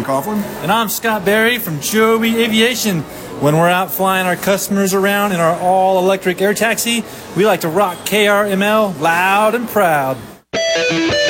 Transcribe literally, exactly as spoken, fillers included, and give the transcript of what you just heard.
Coughlin. And I'm Scott Berry from Joby Aviation. When we're out flying our customers around in our all-electric air taxi, we like to rock K R M L loud and proud.